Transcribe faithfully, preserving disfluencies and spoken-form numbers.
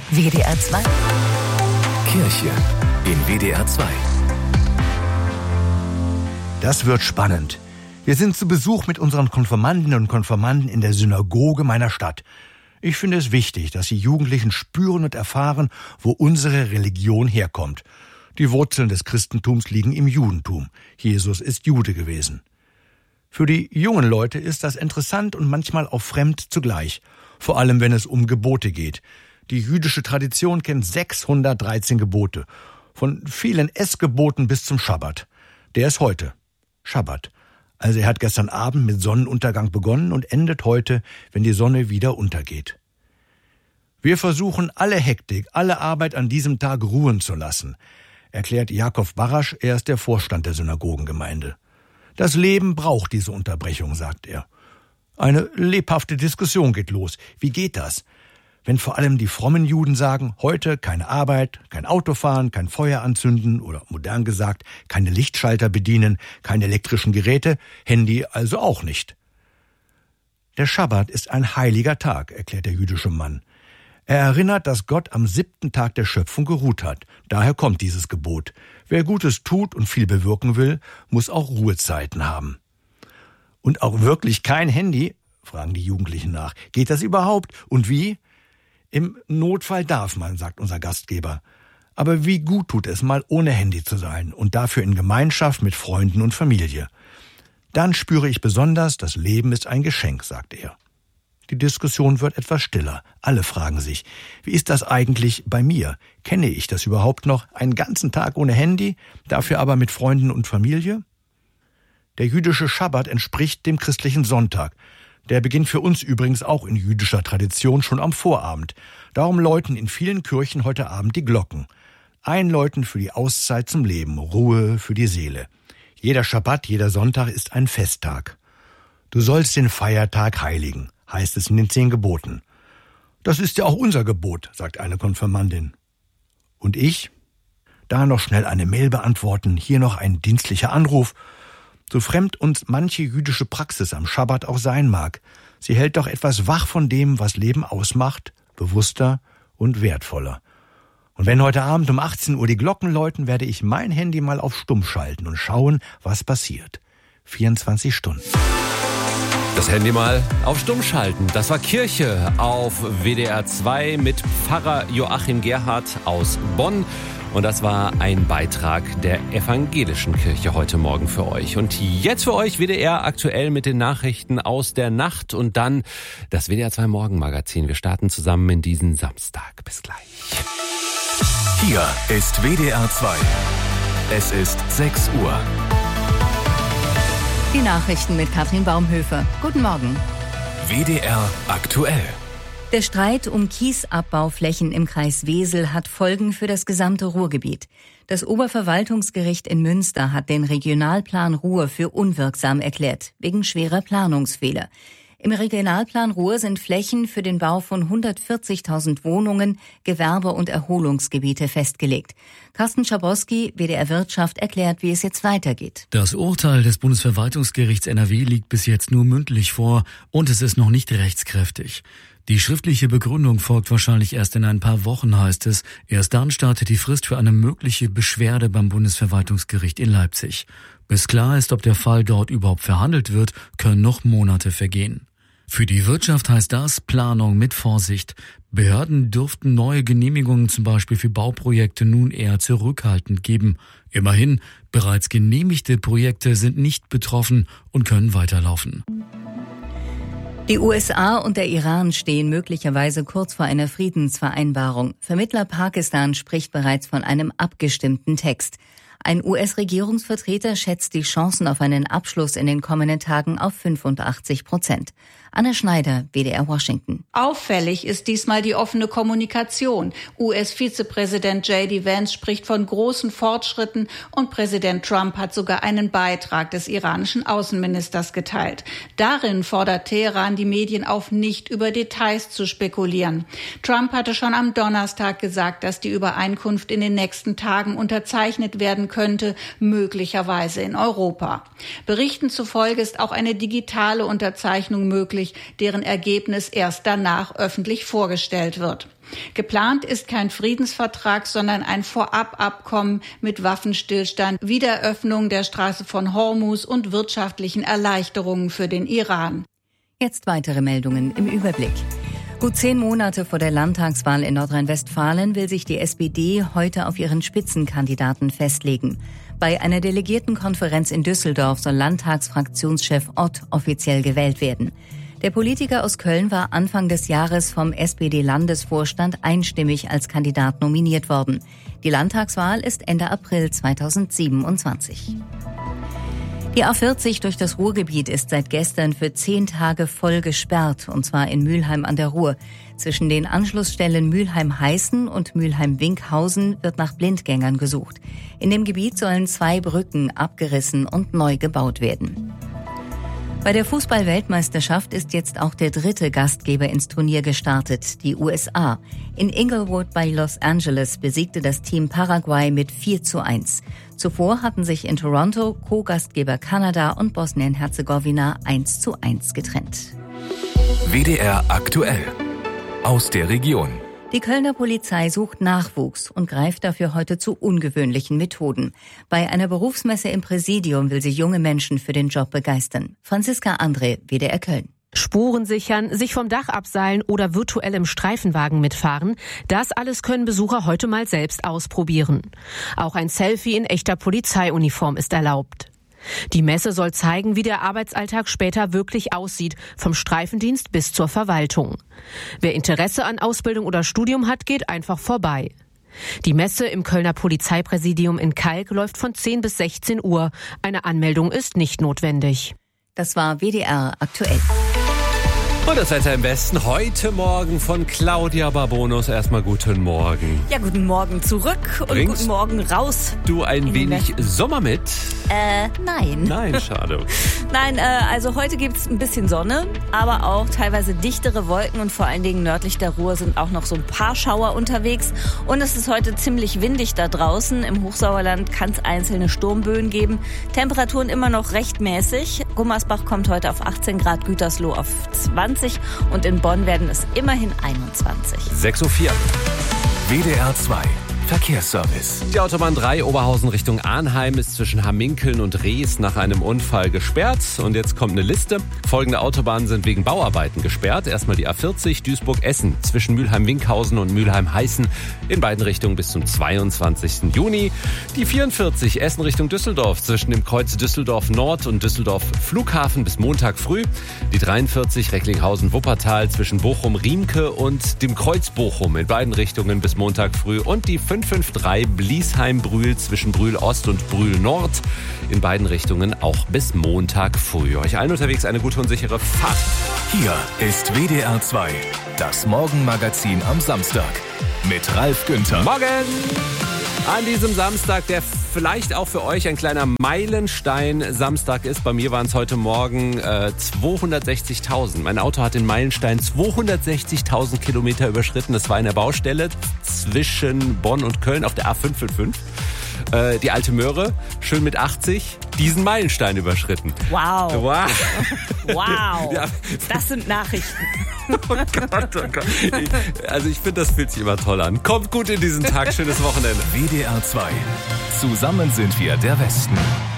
W D R zwei. Kirche in W D R zwei. Das wird spannend. Wir sind zu Besuch mit unseren Konfirmandinnen und Konfirmanden in der Synagoge meiner Stadt. Ich finde es wichtig, dass die Jugendlichen spüren und erfahren, wo unsere Religion herkommt. Die Wurzeln des Christentums liegen im Judentum. Jesus ist Jude gewesen. Für die jungen Leute ist das interessant und manchmal auch fremd zugleich. Vor allem, wenn es um Gebote geht. Die jüdische Tradition kennt sechshundertdreizehn Gebote. Von vielen Essgeboten bis zum Schabbat. Der ist heute. Schabbat. Also er hat gestern Abend mit Sonnenuntergang begonnen und endet heute, wenn die Sonne wieder untergeht. Wir versuchen, alle Hektik, alle Arbeit an diesem Tag ruhen zu lassen, erklärt Jakob Barasch, er ist der Vorstand der Synagogengemeinde. Das Leben braucht diese Unterbrechung, sagt er. Eine lebhafte Diskussion geht los. Wie geht das? Wenn vor allem die frommen Juden sagen, heute keine Arbeit, kein Autofahren, kein Feuer anzünden oder modern gesagt, keine Lichtschalter bedienen, keine elektrischen Geräte, Handy also auch nicht. Der Schabbat ist ein heiliger Tag, erklärt der jüdische Mann. Er erinnert, dass Gott am siebten Tag der Schöpfung geruht hat. Daher kommt dieses Gebot. Wer Gutes tut und viel bewirken will, muss auch Ruhezeiten haben. Und auch wirklich kein Handy? Fragen die Jugendlichen nach. Geht das überhaupt? Und wie? Im Notfall darf man, sagt unser Gastgeber. Aber wie gut tut es mal, ohne Handy zu sein und dafür in Gemeinschaft mit Freunden und Familie. Dann spüre ich besonders, das Leben ist ein Geschenk, sagt er. Die Diskussion wird etwas stiller. Alle fragen sich, wie ist das eigentlich bei mir? Kenne ich das überhaupt noch? Einen ganzen Tag ohne Handy, dafür aber mit Freunden und Familie? Der jüdische Schabbat entspricht dem christlichen Sonntag. Der beginnt für uns übrigens auch in jüdischer Tradition schon am Vorabend. Darum läuten in vielen Kirchen heute Abend die Glocken. Einläuten für die Auszeit zum Leben, Ruhe für die Seele. Jeder Schabbat, jeder Sonntag ist ein Festtag. Du sollst den Feiertag heiligen, heißt es in den zehn Geboten. Das ist ja auch unser Gebot, sagt eine Konfirmandin. Und ich? Da noch schnell eine Mail beantworten, hier noch ein dienstlicher Anruf. So fremd uns manche jüdische Praxis am Schabbat auch sein mag, sie hält doch etwas wach von dem, was Leben ausmacht, bewusster und wertvoller. Und wenn heute Abend um achtzehn Uhr die Glocken läuten, werde ich mein Handy mal auf Stumm schalten und schauen, was passiert. vierundzwanzig Stunden. Das Handy mal auf Stumm schalten. Das war Kirche auf W D R zwei mit Pfarrer Joachim Gerhardt aus Bonn. Und das war ein Beitrag der evangelischen Kirche heute Morgen für euch. Und jetzt für euch W D R aktuell mit den Nachrichten aus der Nacht und dann das W D R zwei Morgenmagazin. Wir starten zusammen in diesen Samstag. Bis gleich. Hier ist W D R zwei. Es ist sechs Uhr. Die Nachrichten mit Katrin Baumhöfer. Guten Morgen. W D R aktuell. Der Streit um Kiesabbauflächen im Kreis Wesel hat Folgen für das gesamte Ruhrgebiet. Das Oberverwaltungsgericht in Münster hat den Regionalplan Ruhr für unwirksam erklärt, wegen schwerer Planungsfehler. Im Regionalplan Ruhr sind Flächen für den Bau von hundertvierzigtausend Wohnungen, Gewerbe- und Erholungsgebiete festgelegt. Carsten Schabowski, W D R Wirtschaft, erklärt, wie es jetzt weitergeht. Das Urteil des Bundesverwaltungsgerichts N R W liegt bis jetzt nur mündlich vor und es ist noch nicht rechtskräftig. Die schriftliche Begründung folgt wahrscheinlich erst in ein paar Wochen, heißt es. Erst dann startet die Frist für eine mögliche Beschwerde beim Bundesverwaltungsgericht in Leipzig. Bis klar ist, ob der Fall dort überhaupt verhandelt wird, können noch Monate vergehen. Für die Wirtschaft heißt das Planung mit Vorsicht. Behörden dürften neue Genehmigungen zum Beispiel für Bauprojekte nun eher zurückhaltend geben. Immerhin, bereits genehmigte Projekte sind nicht betroffen und können weiterlaufen. Die U S A und der Iran stehen möglicherweise kurz vor einer Friedensvereinbarung. Vermittler Pakistan spricht bereits von einem abgestimmten Text. Ein U S-Regierungsvertreter schätzt die Chancen auf einen Abschluss in den kommenden Tagen auf fünfundachtzig Prozent. Anne Schneider, W D R Washington. Auffällig ist diesmal die offene Kommunikation. U S-Vizepräsident J D Vance spricht von großen Fortschritten und Präsident Trump hat sogar einen Beitrag des iranischen Außenministers geteilt. Darin fordert Teheran die Medien auf, nicht über Details zu spekulieren. Trump hatte schon am Donnerstag gesagt, dass die Übereinkunft in den nächsten Tagen unterzeichnet werden könnte, möglicherweise in Europa. Berichten zufolge ist auch eine digitale Unterzeichnung möglich, möglich, deren Ergebnis erst danach öffentlich vorgestellt wird. Geplant ist kein Friedensvertrag, sondern ein Vorababkommen mit Waffenstillstand, Wiederöffnung der Straße von Hormuz und wirtschaftlichen Erleichterungen für den Iran. Jetzt weitere Meldungen im Überblick. Gut zehn Monate vor der Landtagswahl in Nordrhein-Westfalen will sich die S P D heute auf ihren Spitzenkandidaten festlegen. Bei einer Delegiertenkonferenz in Düsseldorf soll Landtagsfraktionschef Ott offiziell gewählt werden. Der Politiker aus Köln war Anfang des Jahres vom S P D-Landesvorstand einstimmig als Kandidat nominiert worden. Die Landtagswahl ist Ende April zweitausendsiebenundzwanzig. Die A vierzig durch das Ruhrgebiet ist seit gestern für zehn Tage voll gesperrt, und zwar in Mülheim an der Ruhr. Zwischen den Anschlussstellen Mülheim-Heißen und Mülheim-Winkhausen wird nach Blindgängern gesucht. In dem Gebiet sollen zwei Brücken abgerissen und neu gebaut werden. Bei der Fußball-Weltmeisterschaft ist jetzt auch der dritte Gastgeber ins Turnier gestartet, die U S A. In Inglewood bei Los Angeles besiegte das Team Paraguay mit vier zu eins. Zuvor hatten sich in Toronto Co-Gastgeber Kanada und Bosnien-Herzegowina eins zu eins getrennt. W D R aktuell aus der Region. Die Kölner Polizei sucht Nachwuchs und greift dafür heute zu ungewöhnlichen Methoden. Bei einer Berufsmesse im Präsidium will sie junge Menschen für den Job begeistern. Franziska André, W D R Köln. Spuren sichern, sich vom Dach abseilen oder virtuell im Streifenwagen mitfahren, das alles können Besucher heute mal selbst ausprobieren. Auch ein Selfie in echter Polizeiuniform ist erlaubt. Die Messe soll zeigen, wie der Arbeitsalltag später wirklich aussieht, vom Streifendienst bis zur Verwaltung. Wer Interesse an Ausbildung oder Studium hat, geht einfach vorbei. Die Messe im Kölner Polizeipräsidium in Kalk läuft von zehn bis sechzehn Uhr. Eine Anmeldung ist nicht notwendig. Das war W D R aktuell. Und das Wetter im Westen heute Morgen von Claudia Barbonus. Erstmal guten Morgen. Ja, guten Morgen zurück und Bringst guten Morgen raus. Du ein wenig Westen. Sommer mit? Äh, nein. Nein, schade. Nein, äh, also heute gibt's ein bisschen Sonne, aber auch teilweise dichtere Wolken und vor allen Dingen nördlich der Ruhr sind auch noch so ein paar Schauer unterwegs. Und es ist heute ziemlich windig da draußen. Im Hochsauerland kann es einzelne Sturmböen geben. Temperaturen immer noch recht mäßig. Gummersbach kommt heute auf achtzehn Grad, Gütersloh auf zwanzig und in Bonn werden es immerhin einundzwanzig. sechs Uhr vier. W D R zwei Verkehrsservice. Die Autobahn drei Oberhausen Richtung Arnheim ist zwischen Hamminkeln und Rees nach einem Unfall gesperrt. Und jetzt kommt eine Liste. Folgende Autobahnen sind wegen Bauarbeiten gesperrt. Erstmal die A vierzig Duisburg-Essen zwischen Mülheim-Winkhausen und Mülheim-Heißen in beiden Richtungen bis zum zweiundzwanzigsten Juni. Die vierundvierzig Essen Richtung Düsseldorf zwischen dem Kreuz Düsseldorf Nord und Düsseldorf Flughafen bis Montag früh. Die dreiundvierzig Recklinghausen-Wuppertal zwischen Bochum-Riemke und dem Kreuz Bochum in beiden Richtungen bis Montag früh. Und die fünf fünf drei Bliesheim-Brühl zwischen Brühl Ost und Brühl Nord in beiden Richtungen auch bis Montag früh. Euch allen unterwegs eine gute und sichere Fahrt. Hier ist W D R zwei, das Morgenmagazin am Samstag mit Ralf Günther. Morgen! An diesem Samstag, der vielleicht auch für euch ein kleiner Meilenstein-Samstag ist. Bei mir waren es heute Morgen äh, zweihundertsechzigtausend. Mein Auto hat den Meilenstein zweihundertsechzigtausend Kilometer überschritten. Das war in der Baustelle zwischen Bonn und Köln auf der A fünf fünf fünf. Äh, die alte Möhre, schön mit achtzig, diesen Meilenstein überschritten. Wow. Wow. Wow. Ja. Das sind Nachrichten. Oh Gott, oh Gott. Ich, also ich finde, das fühlt sich immer toll an. Kommt gut in diesen Tag. Schönes Wochenende. W D R zwei. Zusammen sind wir der Westen.